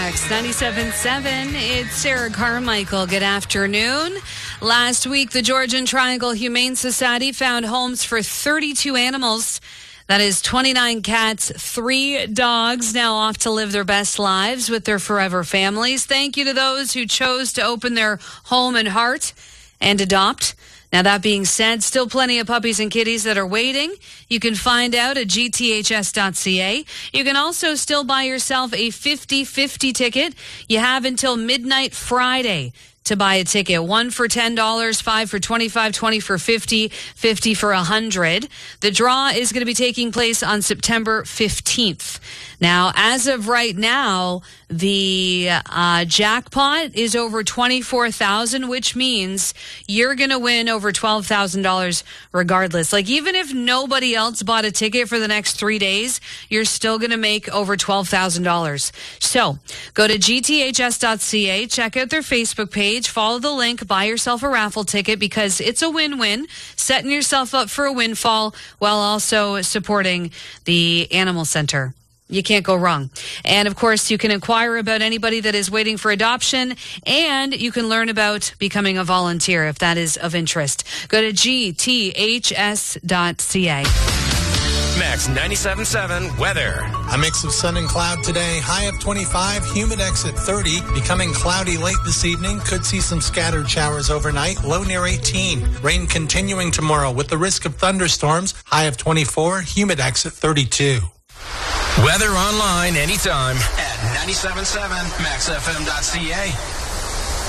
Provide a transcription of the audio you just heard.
Max 97.7. It's Sarah Carmichael. Good afternoon. Last week, the Georgian Triangle Humane Society found homes for 32 animals. That is 29 cats, 3 dogs now off to live their best lives with their forever families. Thank you to those who chose to open their home and heart and adopt. Now, that being said, still plenty of puppies and kitties that are waiting. You can find out at gths.ca. You can also still buy yourself a 50-50 ticket. You have until midnight Friday to buy a ticket. 1 for $10, 5 for $25, 20 for $50, 50 for $100. The draw is going to be taking place on September 15th. Now, as of right now, the jackpot is over $24,000, which means you're going to win over $12,000 regardless. Like, even if nobody else bought a ticket for the next 3 days, you're still going to make over $12,000. So go to gths.ca, check out their Facebook page, follow the link, buy yourself a raffle ticket because it's a win-win, setting yourself up for a windfall while also supporting the Animal Center. You can't go wrong. And, of course, you can inquire about anybody that is waiting for adoption, and you can learn about becoming a volunteer if that is of interest. Go to gths.ca. Max 97.7 weather. A mix of sun and cloud today. High of 25, humidex at 30. Becoming cloudy late this evening. Could see some scattered showers overnight. Low near 18. Rain continuing tomorrow with the risk of thunderstorms. High of 24, humidex at 32. Weather online anytime at 97.7maxfm.ca.